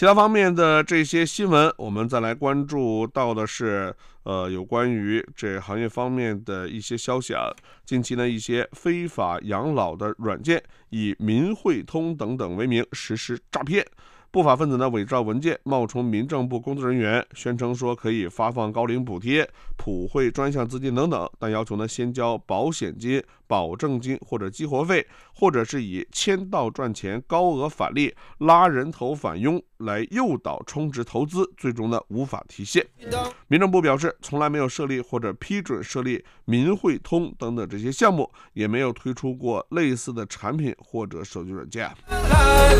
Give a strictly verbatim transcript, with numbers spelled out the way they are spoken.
其他方面的这些新闻，我们再来关注到的是，呃，有关于这行业方面的一些消息啊。近期呢，一些非法养老的软件以民汇通等等为名实施诈骗。不法分子呢伪造文件，冒充民政部工作人员，宣称说可以发放高龄补贴、普惠专项资金等等，但要求呢先交保险金、保证金或者激活费，或者是以签到赚钱、高额返利、拉人头返佣来诱导充值投资，最终呢无法提现。民政部表示，从来没有设立或者批准设立民汇通等等这些项目，也没有推出过类似的产品或者手机软件。